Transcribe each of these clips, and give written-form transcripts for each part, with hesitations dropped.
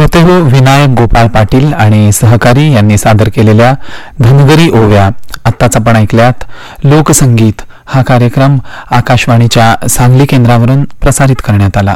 श्रोतेहो, विनायक गोपाळ पाटील आणि सहकारी यांनी सादर केलेल्या धनगरी ओव्या आत्ताच आपण ऐकल्यात. लोकसंगीत हा कार्यक्रम आकाशवाणीच्या सांगली केंद्रावरून प्रसारित करण्यात आला.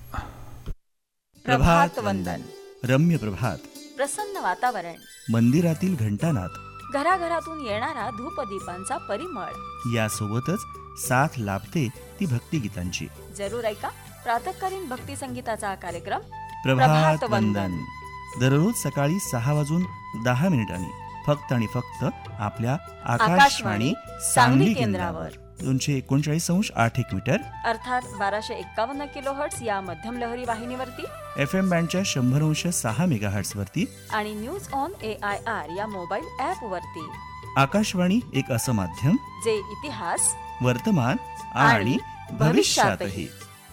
प्रभात वंदन, रम्य प्रभात, प्रसन्न वातावरण, मंदिरातील घंटानाद, घराघरातून येणारा धूपदीपांचा परिमळ, यासोबतच साथ लाभते ती भक्तिगीतांची. जरूर ऐका प्रातःकालीन भक्ती संगीताचा हा कार्यक्रम प्रभात वंदन, दररोज सकाळी 6:10 फक्त आणि फक्त आपल्या आकाशवाणी सांगली केंद्रावर 239.8 मीटर अर्थात 1251 किलोहर्ट्ज या मध्यम लहरी वाहिनीवरती, FM बँडच्या 100.6 मेगाहर्ट्ज वरती आणि न्यूज ऑन AIR या मोबाईल ॲप वरती. आकाशवाणी एक असं माध्यम जे इतिहास, वर्तमान आणि भविष्यातही.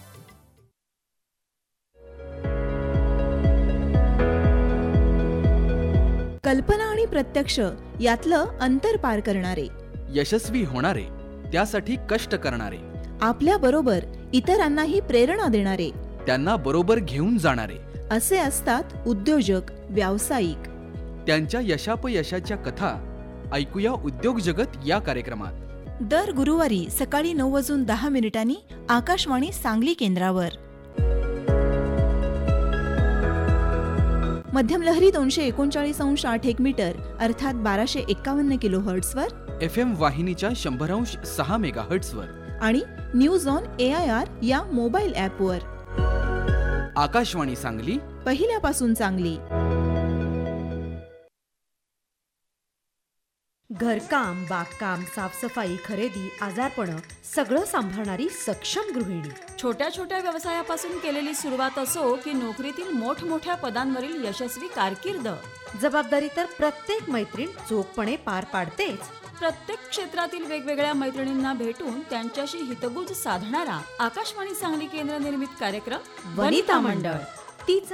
कल्पना आणि प्रत्यक्ष यातलं अंतर पार करणारे, यशस्वी होणारे, त्यासाठी कष्ट करणारे, आपल्या बरोबर इतरांनाही प्रेरणा देणारे, त्यांना बरोबर घेऊन जाणारे, असे असतात उद्योजक, व्यावसायिक. त्यांच्या यशापयशाच्या कथा ऐकूया उद्योग जगत या कार्यक्रमात. दर गुरुवारी सकाळी 9:10 आकाशवाणी सांगली केंद्रावर. मध्यम लहरी 239.8 मीटर अर्थात 1251 किलोहर्ट्ज वर, FM वाहिनीच्या 100.6 मेगाहर्ट्ज वर आणि न्यूज ऑन AIR या मोबाईल ॲप वर. आकाशवाणी सांगली, पहिल्यापासून चांगली. घरकाम, बागकाम, साफसफाई, खरेदी, आजारपणं सगळं सांभाळणारी सक्षम गृहिणी. छोट्या छोट्या व्यवसायापासून केलेली सुरुवात असो की नोकरीतील मोठमोठ्या पदांवरील यशस्वी कारकीर्द, जबाबदारी तर प्रत्येक मैत्रीण चोखपणे पार पाडतेच. प्रत्येक क्षेत्रातील वेगवेगळ्या मैत्रिणींना भेटून त्यांच्याशी हितगुज साधणारा आकाशवाणी सांगली केंद्र निर्मित कार्यक्रम वनिता मंडळ. तीच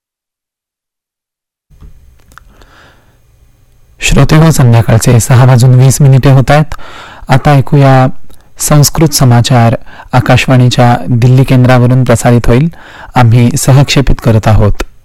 श्रोतेहो, संध्याकाळचे 6:20 होत आहेत. आता ऐकूया संस्कृत समाचार आकाशवाणीच्या दिल्ली केंद्रावरून प्रसारित होईल. आम्ही सहक्षेपित करत आहोत.